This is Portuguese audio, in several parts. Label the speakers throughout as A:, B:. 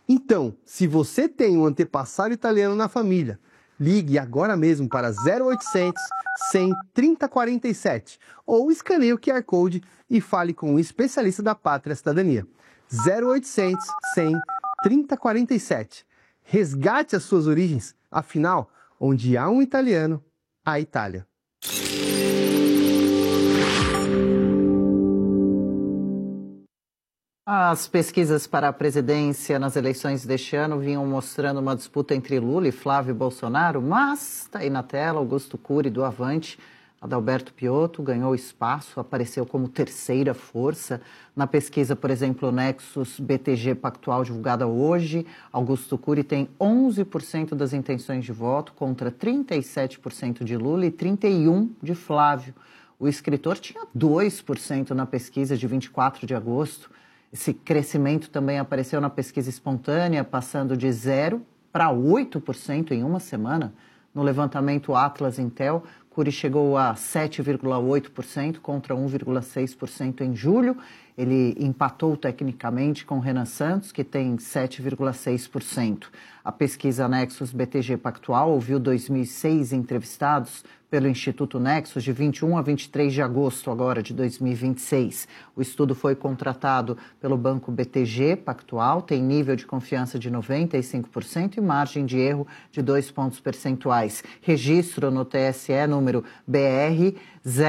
A: Então, se você tem um antepassado italiano na família, ligue agora mesmo para 0800 100 3047 ou escaneie o QR Code e fale com um especialista da Pátria Cidadania. 0800 100 3047. Resgate as suas origens, afinal, onde há um italiano, há Itália.
B: As pesquisas para a presidência nas eleições deste ano vinham mostrando uma disputa entre Lula e Flávio Bolsonaro, mas está aí na tela Augusto Cury do Avante. Adalberto Piotto ganhou espaço, apareceu como terceira força. Na pesquisa, por exemplo, o Nexus BTG Pactual divulgada hoje, Augusto Cury tem 11% das intenções de voto contra 37% de Lula e 31% de Flávio. O escritor tinha 2% na pesquisa de 24 de agosto. Esse crescimento também apareceu na pesquisa espontânea, passando de 0% para 8% em uma semana. No levantamento Atlas Intel, Cury chegou a 7,8% contra 1,6% em julho. Ele empatou tecnicamente com Renan Santos, que tem 7,6%. A pesquisa Nexus BTG Pactual ouviu 2.006 entrevistados pelo Instituto Nexus de 21 a 23 de agosto agora de 2026. O estudo foi contratado pelo Banco BTG Pactual, tem nível de confiança de 95% e margem de erro de 2 pontos percentuais. Registro no TSE número BR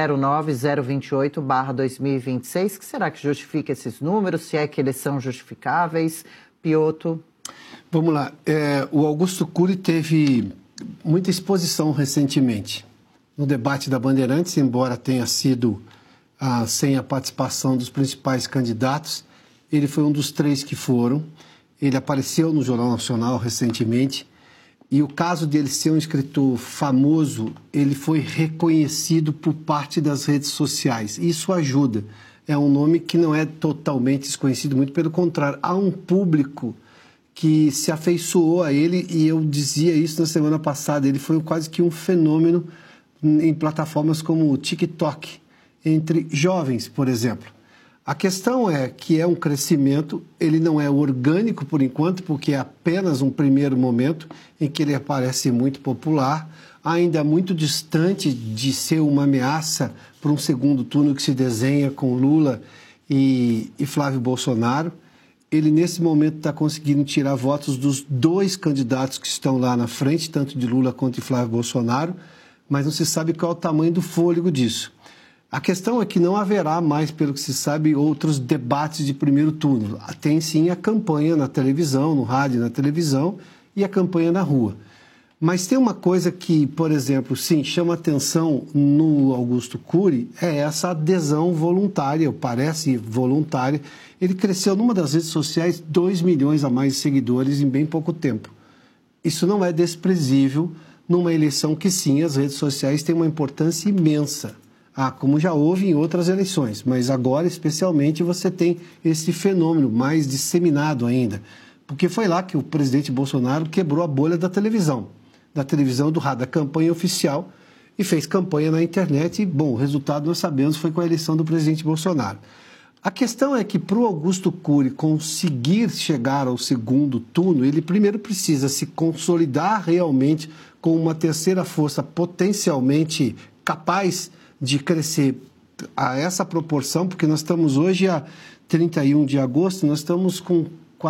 B: 09028/2026. O que será que justifica esses números? Se é que eles são justificáveis? Piotto?
C: Vamos lá. O Augusto Cury teve muita exposição recentemente. No debate da Bandeirantes, embora tenha sido sem a participação dos principais candidatos, ele foi um dos 3 que foram. Ele apareceu no Jornal Nacional recentemente e o caso dele ser um escritor famoso, ele foi reconhecido por parte das redes sociais. Isso ajuda. É um nome que não é totalmente desconhecido, muito pelo contrário. Há um público que se afeiçoou a ele e eu dizia isso na semana passada. Ele foi quase que um fenômeno em plataformas como o TikTok, entre jovens, por exemplo. A questão é que é um crescimento, ele não é orgânico por enquanto, porque é apenas um primeiro momento em que ele aparece muito popular, ainda muito distante de ser uma ameaça para um segundo turno que se desenha com Lula e Flávio Bolsonaro. Ele, nesse momento, está conseguindo tirar votos dos 2 candidatos que estão lá na frente, tanto de Lula quanto de Flávio Bolsonaro, mas não se sabe qual é o tamanho do fôlego disso. A questão é que não haverá mais, pelo que se sabe, outros debates de primeiro turno. Tem sim a campanha na televisão, no rádio, na televisão, e a campanha na rua. Mas tem uma coisa que, por exemplo, sim, chama atenção no Augusto Cury, é essa adesão voluntária, ou parece voluntária. Ele cresceu numa das redes sociais 2 milhões a mais de seguidores em bem pouco tempo. Isso não é desprezível numa eleição que, sim, as redes sociais têm uma importância imensa, como já houve em outras eleições, mas agora, especialmente, você tem esse fenômeno mais disseminado ainda, porque foi lá que o presidente Bolsonaro quebrou a bolha da televisão do rádio, da campanha oficial, e fez campanha na internet, e, bom, o resultado nós sabemos foi com a eleição do presidente Bolsonaro. A questão é que, para o Augusto Cury conseguir chegar ao segundo turno, ele primeiro precisa se consolidar realmente com uma terceira força potencialmente capaz de crescer a essa proporção, porque nós estamos hoje a 31 de agosto, nós estamos com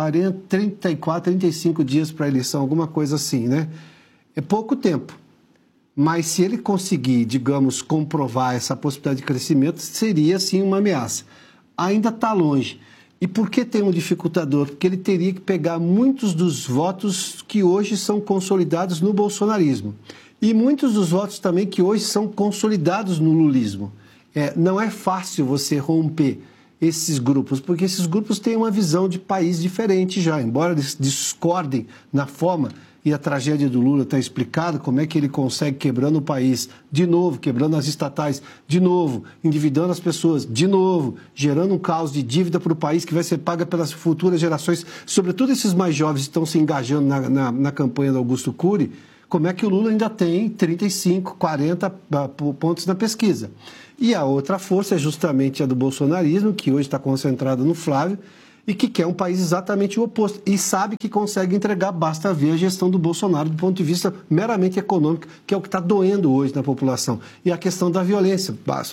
C: 34, 35 dias para a eleição, alguma coisa assim, né? É pouco tempo. Mas se ele conseguir, digamos, comprovar essa possibilidade de crescimento, seria sim uma ameaça. Ainda está longe. E por que tem um dificultador? Porque ele teria que pegar muitos dos votos que hoje são consolidados no bolsonarismo. E muitos dos votos também que hoje são consolidados no lulismo. Não é fácil você romper esses grupos, porque esses grupos têm uma visão de país diferente já. Embora eles discordem na forma, e a tragédia do Lula está explicada, como é que ele consegue quebrando o país, de novo, quebrando as estatais, de novo, endividando as pessoas, de novo, gerando um caos de dívida para o país que vai ser paga pelas futuras gerações, sobretudo esses mais jovens que estão se engajando na campanha do Augusto Cury. Como é que o Lula ainda tem 35, 40 pontos na pesquisa? E a outra força é justamente a do bolsonarismo, que hoje está concentrada no Flávio, e que quer um país exatamente o oposto. E sabe que consegue entregar, basta ver a gestão do Bolsonaro do ponto de vista meramente econômico, que é o que está doendo hoje na população. E a questão da violência.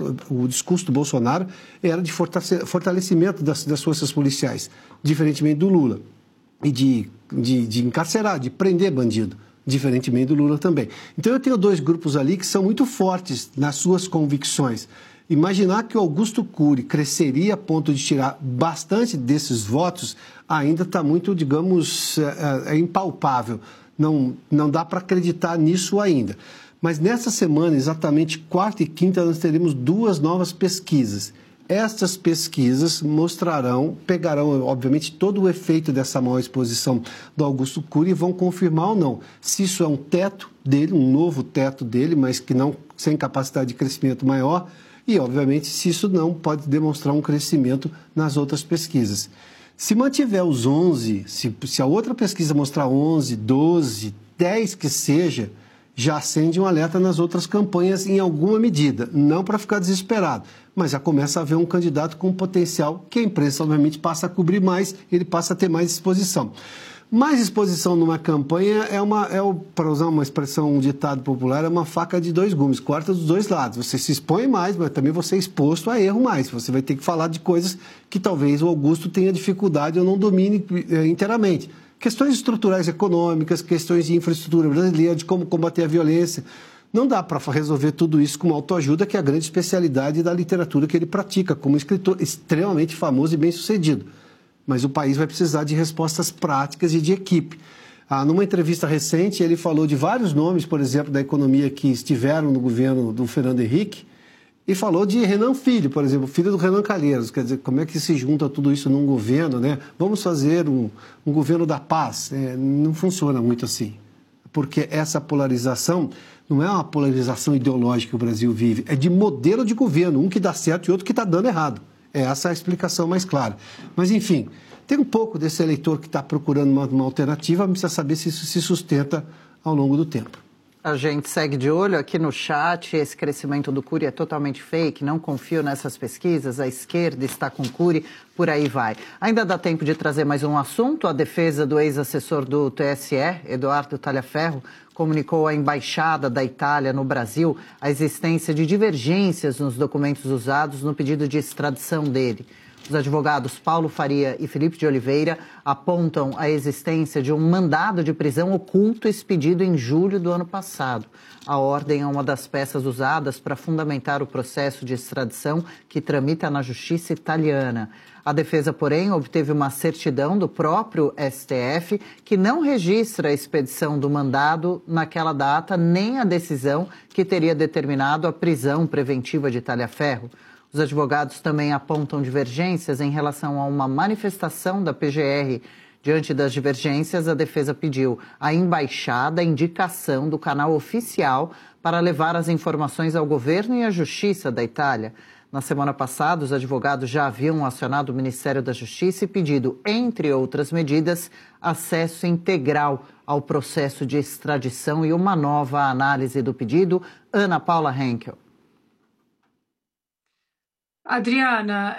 C: O discurso do Bolsonaro era de fortalecimento das forças policiais, diferentemente do Lula. E de encarcerar, de prender bandido, diferentemente do Lula também. Então eu tenho dois grupos ali que são muito fortes nas suas convicções. Imaginar que o Augusto Cury cresceria a ponto de tirar bastante desses votos ainda está muito, digamos, impalpável. Não dá para acreditar nisso ainda. Mas nessa semana, exatamente quarta e quinta, nós teremos duas novas pesquisas. Estas pesquisas pegarão, obviamente, todo o efeito dessa maior exposição do Augusto Cury e vão confirmar ou não se isso é um teto dele, um novo teto dele, mas que não sem capacidade de crescimento maior, e, obviamente, se isso não pode demonstrar um crescimento nas outras pesquisas. Se mantiver os 11, se a outra pesquisa mostrar 11, 12, 10 que seja, já acende um alerta nas outras campanhas em alguma medida, não para ficar desesperado, mas já começa a haver um candidato com potencial que a imprensa, obviamente, passa a cobrir mais, ele passa a ter mais exposição. Mais exposição numa campanha para usar uma expressão, um ditado popular, é uma faca de dois gumes, corta dos dois lados. Você se expõe mais, mas também você é exposto a erro mais. Você vai ter que falar de coisas que talvez o Augusto tenha dificuldade ou não domine inteiramente. Questões estruturais econômicas, questões de infraestrutura brasileira, de como combater a violência. Não dá para resolver tudo isso com autoajuda, que é a grande especialidade da literatura que ele pratica, como escritor extremamente famoso e bem-sucedido. Mas o país vai precisar de respostas práticas e de equipe. Numa entrevista recente, ele falou de vários nomes, por exemplo, da economia que estiveram no governo do Fernando Henrique, e falou de Renan Filho, por exemplo, filho do Renan Calheiros. Quer dizer, como é que se junta tudo isso num governo, né? Vamos fazer um governo da paz. Não funciona muito assim, porque essa polarização não é uma polarização ideológica que o Brasil vive, é de modelo de governo, um que dá certo e outro que está dando errado. Essa é a explicação mais clara. Mas, enfim, tem um pouco desse eleitor que está procurando uma alternativa, precisa saber se isso se sustenta ao longo do tempo.
B: A gente segue de olho aqui no chat, esse crescimento do Cury é totalmente fake, não confio nessas pesquisas, a esquerda está com Cury, por aí vai. Ainda dá tempo de trazer mais um assunto, a defesa do ex-assessor do TSE, Eduardo Talhaferro, comunicou à Embaixada da Itália no Brasil a existência de divergências nos documentos usados no pedido de extradição dele. Os advogados Paulo Faria e Felipe de Oliveira apontam a existência de um mandado de prisão oculto expedido em julho do ano passado. A ordem é uma das peças usadas para fundamentar o processo de extradição que tramita na justiça italiana. A defesa, porém, obteve uma certidão do próprio STF que não registra a expedição do mandado naquela data nem a decisão que teria determinado a prisão preventiva de Talhaferro. Os advogados também apontam divergências em relação a uma manifestação da PGR. Diante das divergências, a defesa pediu à embaixada a indicação do canal oficial para levar as informações ao governo e à justiça da Itália. Na semana passada, os advogados já haviam acionado o Ministério da Justiça e pedido, entre outras medidas, acesso integral ao processo de extradição e uma nova análise do pedido. Ana Paula Henkel.
D: Adriana,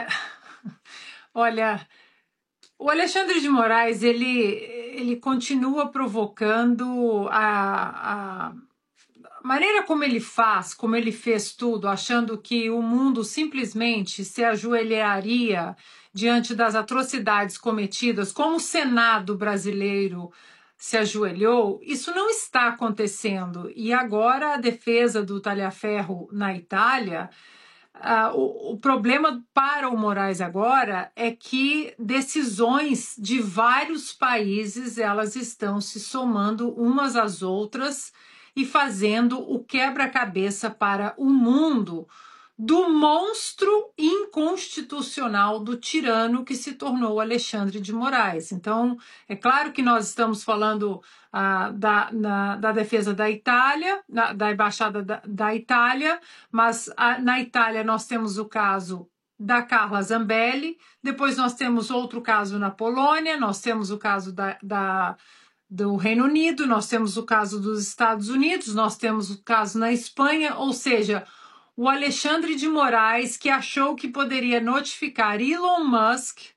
D: olha, o Alexandre de Moraes, ele continua provocando a maneira como ele faz, como ele fez tudo, achando que o mundo simplesmente se ajoelharia diante das atrocidades cometidas, como o Senado brasileiro se ajoelhou. Isso não está acontecendo. E agora a defesa do Talhaferro na Itália... O problema para o Moraes agora é que decisões de vários países elas estão se somando umas às outras e fazendo o quebra-cabeça para o mundo do monstro inconstitucional, do tirano que se tornou Alexandre de Moraes. Então, é claro que nós estamos falando da defesa da Itália, da Embaixada da Itália, mas na Itália nós temos o caso da Carla Zambelli, depois nós temos outro caso na Polônia, nós temos o caso do Reino Unido, nós temos o caso dos Estados Unidos, nós temos o caso na Espanha, ou seja, o Alexandre de Moraes, que achou que poderia notificar Elon Musk,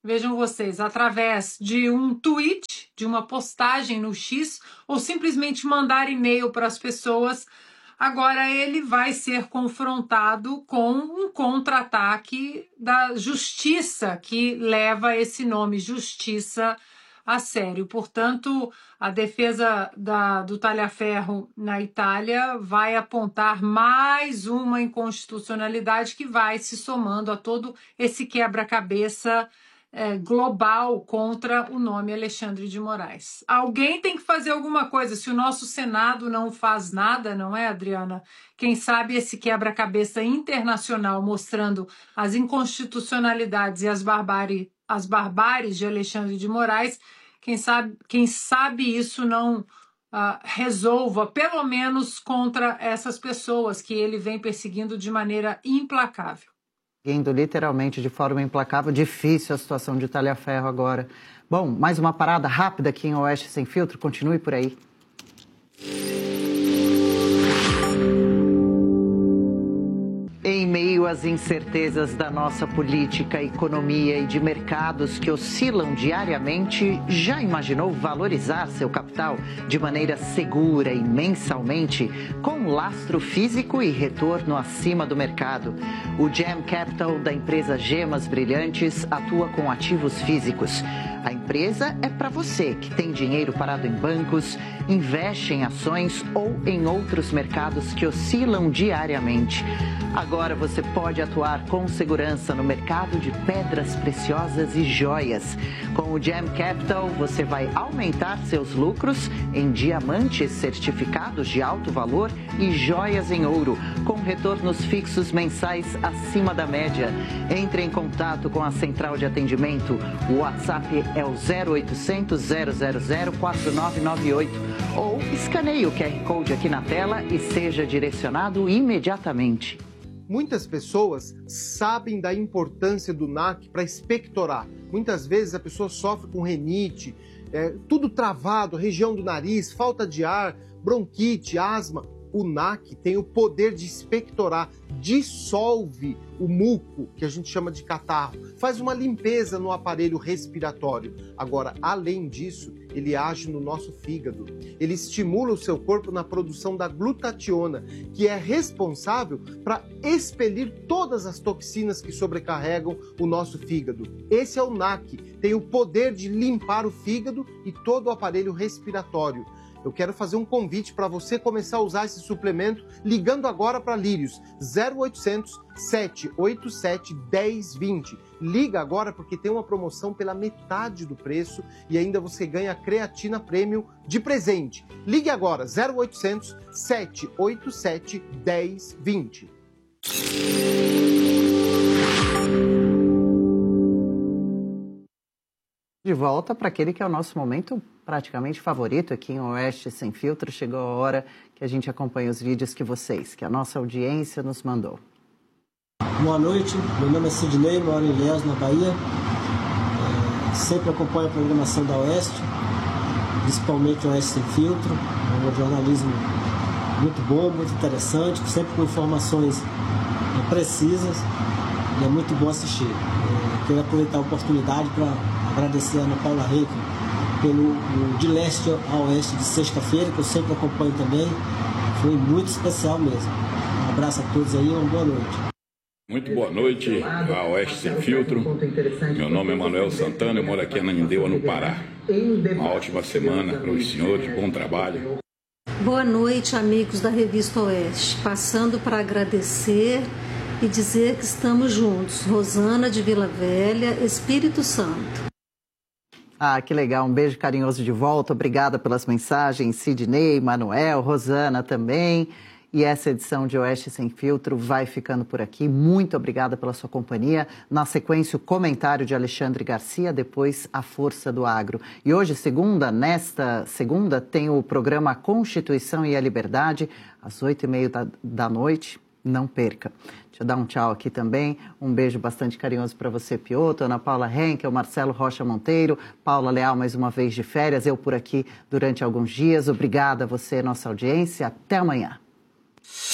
D: vejam vocês, através de um tweet, de uma postagem no X, ou simplesmente mandar e-mail para as pessoas, agora ele vai ser confrontado com um contra-ataque da justiça, que leva esse nome, Justiça, a sério. Portanto, a defesa do Tagliaferro na Itália vai apontar mais uma inconstitucionalidade que vai se somando a todo esse quebra-cabeça global contra o nome Alexandre de Moraes. Alguém tem que fazer alguma coisa. Se o nosso Senado não faz nada, não é, Adriana? Quem sabe esse quebra-cabeça internacional mostrando as inconstitucionalidades e as barbáries de Alexandre de Moraes, quem sabe isso não resolva, pelo menos contra essas pessoas que ele vem perseguindo de maneira implacável.
B: Indo literalmente de forma implacável, difícil a situação de Tagliaferro agora. Bom, mais uma parada rápida aqui em Oeste Sem Filtro, continue por aí. Em meio às incertezas da nossa política, economia e de mercados que oscilam diariamente, já imaginou valorizar seu capital de maneira segura e mensalmente, com lastro físico e retorno acima do mercado? O Gem Capital da empresa Gemas Brilhantes atua com ativos físicos. A empresa é para você que tem dinheiro parado em bancos, investe em ações ou em outros mercados que oscilam diariamente. Agora você pode atuar com segurança no mercado de pedras preciosas e joias. Com o Gem Capital, você vai aumentar seus lucros em diamantes certificados de alto valor e joias em ouro, com retornos fixos mensais acima da média. Entre em contato com a central de atendimento. O WhatsApp é o 0800 000 4998 ou escaneie o QR Code aqui na tela e seja direcionado imediatamente.
A: Muitas pessoas sabem da importância do NAC para expectorar. Muitas vezes a pessoa sofre com rinite, tudo travado, região do nariz, falta de ar, bronquite, asma. O NAC tem o poder de expectorar, dissolve o muco, que a gente chama de catarro, faz uma limpeza no aparelho respiratório. Agora, além disso, ele age no nosso fígado. Ele estimula o seu corpo na produção da glutationa, que é responsável para expelir todas as toxinas que sobrecarregam o nosso fígado. Esse é o NAC, tem o poder de limpar o fígado e todo o aparelho respiratório. Eu quero fazer um convite para você começar a usar esse suplemento ligando agora para Lírios, 0800 787 1020. Liga agora porque tem uma promoção pela metade do preço e ainda você ganha creatina premium de presente. Ligue agora, 0800 787 1020.
B: De volta para aquele que é o nosso momento praticamente favorito aqui em Oeste Sem Filtro. Chegou a hora que a gente acompanha os vídeos que a nossa audiência nos mandou.
E: Boa noite, meu nome é Sidney, moro em Ilhéus, na Bahia. Sempre acompanho a programação da Oeste, principalmente Oeste Sem Filtro. É um jornalismo muito bom, muito interessante, sempre com informações precisas e é muito bom assistir. Quero aproveitar a oportunidade para agradecer a Ana Paula Reque pelo De Leste a Oeste de sexta-feira, que eu sempre acompanho também. Foi muito especial mesmo. Um abraço a todos aí e uma boa noite.
F: Muito boa noite, a Oeste Sem Filtro. Meu nome é Manuel Santana, eu moro aqui em Ananindeua, no Pará. Uma ótima semana para os senhores, bom trabalho.
G: Boa noite, amigos da Revista Oeste. Passando para agradecer e dizer que estamos juntos. Rosana de Vila Velha, Espírito Santo.
B: Ah, que legal. Um beijo carinhoso de volta. Obrigada pelas mensagens. Sidney, Manuel, Rosana também. E essa edição de Oeste Sem Filtro vai ficando por aqui. Muito obrigada pela sua companhia. Na sequência, o comentário de Alexandre Garcia, depois a Força do Agro. E hoje, nesta segunda, tem o programa Constituição e a Liberdade, às 8h30 da noite. Não perca. Deixa eu dar um tchau aqui também. Um beijo bastante carinhoso para você, Piotr, Ana Paula Henkel, Marcelo Rocha Monteiro, Paula Leal mais uma vez de férias, eu por aqui durante alguns dias. Obrigada a você, nossa audiência. Até amanhã.